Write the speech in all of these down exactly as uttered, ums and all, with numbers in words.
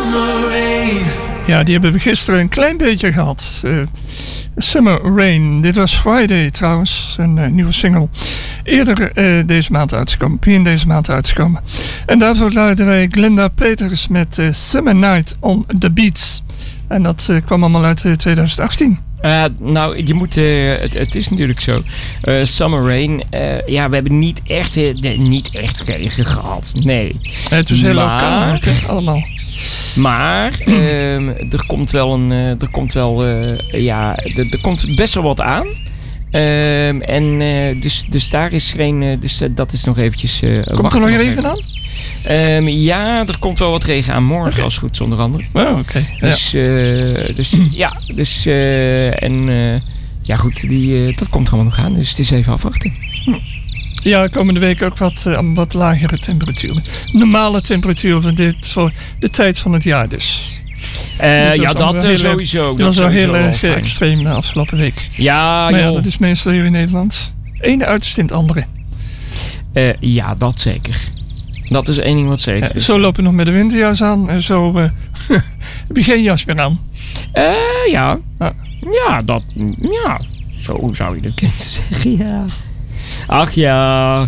Summer rain. Ja, die hebben we gisteren een klein beetje gehad. Uh, Summer Rain. Dit was Friday trouwens. Een uh, nieuwe single. Eerder uh, deze maand uitgekomen. Begin deze maand uitgekomen. En daarvoor luiden wij Glenda Peters met uh, Summer Night on the Beach. En dat uh, kwam allemaal uit uh, twintig achttien. Uh, nou, je moet, uh, het, het is natuurlijk zo. Uh, Summer Rain, uh, ja, we hebben niet echt, uh, nee, niet echt regen gehad. Nee. Uh, het is heel maar, lokaal, allemaal. Maar uh, er komt wel een, uh, er komt wel, uh, ja, er, er komt best wel wat aan. Uh, en uh, dus, dus daar is geen, uh, dus uh, dat is nog eventjes. Uh, komt er nog regen aan? Um, ja, er komt wel wat regen aan morgen, okay. Als het goed is, onder andere. Oh, oké. Okay. Dus, ja. Uh, dus ja, dus uh, en uh, ja, goed, die, uh, dat komt er allemaal nog aan. Dus het is even afwachten. Hm. Ja, komende week ook wat, uh, wat lagere temperaturen. Normale temperaturen voor, dit, voor de tijd van het jaar dus. Uh, ja, dat uh, sowieso. Dat was wel heel erg uh, extreem de afgelopen week. Ja, maar ja, dat is meestal hier in Nederland. Eén uiterst in het andere. Uh, ja, dat zeker. Dat is één ding wat zeker ja, is. Zo lopen we nog met de winterjas aan en zo uh, heb je geen jas meer aan. Uh, ja. Uh, ja, dat... Ja, zo zou je dat kunnen zeggen, ja. Ach ja.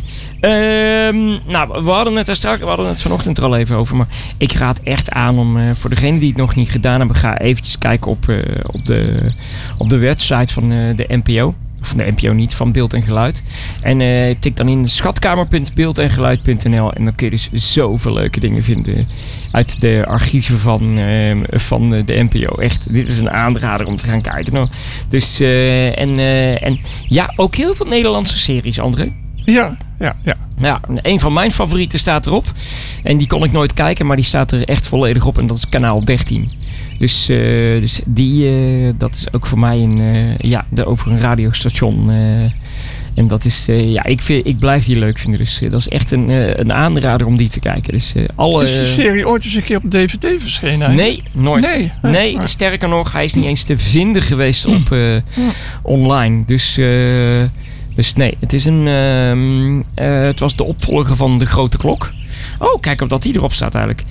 Um, nou, we hadden het er straks, we hadden het vanochtend er al even over, maar ik raad echt aan om, uh, voor degenen die het nog niet gedaan hebben, ga eventjes kijken op, uh, op, de, op de website van uh, de N P O. Of de N P O niet, van Beeld en Geluid. En uh, tik dan in schatkamer punt beeld en geluid punt n l en dan kun je dus zoveel leuke dingen vinden uit de archieven van, uh, van de N P O. Echt, dit is een aanrader om te gaan kijken. Nou, dus, uh, en, uh, en ja, ook heel veel Nederlandse series, André. Ja, ja, ja. Ja, een van mijn favorieten staat erop. En die kon ik nooit kijken, maar die staat er echt volledig op. En dat is kanaal dertien. Dus, uh, dus die, uh, dat is ook voor mij een, uh, ja, de, over een radiostation. Uh, en dat is, uh, ja, ik, vind, ik blijf die leuk vinden. Dus uh, dat is echt een, uh, een aanrader om die te kijken. Dus, uh, alle, is die serie ooit eens een keer op D V D verschenen? Nee, nooit. Nee, nee ah. Sterker nog, hij is niet eens te vinden geweest op uh, online. Dus... Uh, Dus nee, het is een. Uh, uh, het was de opvolger van De Grote Klok. Oh, kijk of dat die erop staat eigenlijk.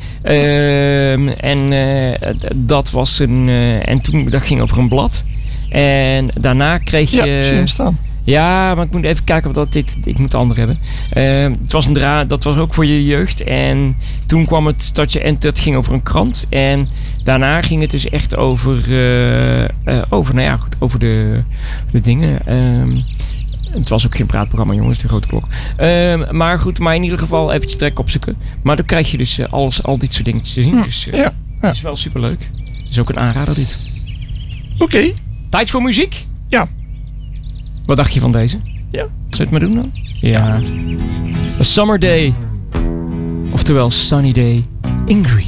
Uh, en uh, dat was een. Uh, en toen dat ging over een blad. En daarna kreeg je. Ja, zie hem staan. Ja, maar ik moet even kijken of dat dit. Ik moet de andere hebben. Uh, het was een dra- dat was ook voor je jeugd. En toen kwam het dat je. En dat ging over een krant. En daarna ging het dus echt over. Uh, uh, over, nou ja, goed, over de, de dingen. Uh, Het was ook geen praatprogramma, jongens, De Grote Klok. Uh, maar goed, maar in ieder geval eventjes trek opzoeken. Maar dan krijg je dus uh, alles, al dit soort dingetjes te zien. Hm, dus uh, ja, ja. Het is wel superleuk. Het is ook een aanrader dit. Oké. Okay. Tijd voor muziek? Ja. Wat dacht je van deze? Ja. Zullen we het maar doen dan? Ja. A Summer Day. Oftewel Sunny Day in Green.